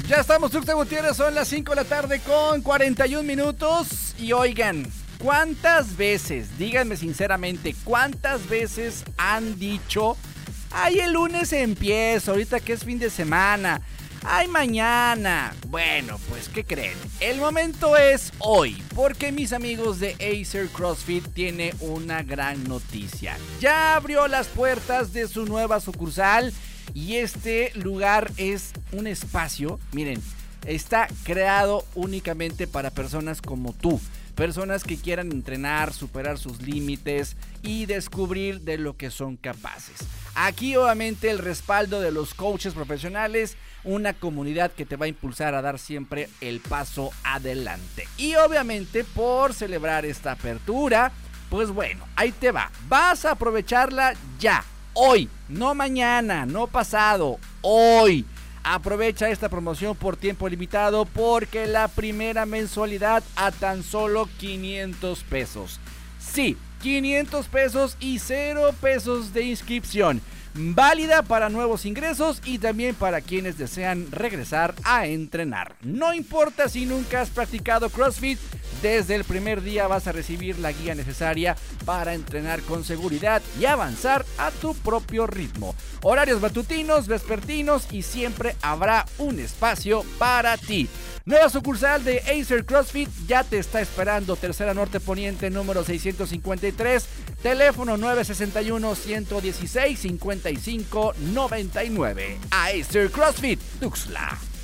Ya estamos, Tuxtla Gutiérrez, son las 5 de la tarde con 41 minutos. Y oigan, ¿cuántas veces, díganme sinceramente, cuántas veces han dicho, ay, el lunes empiezo, ahorita que es fin de semana, ay, mañana? Bueno, pues, ¿qué creen? El momento es hoy, porque mis amigos de Acer CrossFit tiene una gran noticia. Ya abrió las puertas de su nueva sucursal. Y este lugar es un espacio, miren, está creado únicamente para personas como tú. Personas que quieran entrenar, superar sus límites y descubrir de lo que son capaces. Aquí obviamente el respaldo de los coaches profesionales, una comunidad que te va a impulsar a dar siempre el paso adelante. Y obviamente por celebrar esta apertura, pues bueno, ahí te va. Vas a aprovecharla ya. Hoy, no mañana, no pasado, hoy. Aprovecha esta promoción por tiempo limitado porque la primera mensualidad a tan solo 500 pesos. Sí, 500 pesos y 0 pesos de inscripción. Válida para nuevos ingresos y también para quienes desean regresar a entrenar. No importa si nunca has practicado CrossFit, desde el primer día vas a recibir la guía necesaria para entrenar con seguridad y avanzar a tu propio ritmo. Horarios matutinos, vespertinos y siempre habrá un espacio para ti. Nueva sucursal de Acer CrossFit ya te está esperando. Tercera Norte Poniente número 653. Teléfono 961-116-5599. Acer CrossFit Tuxtla.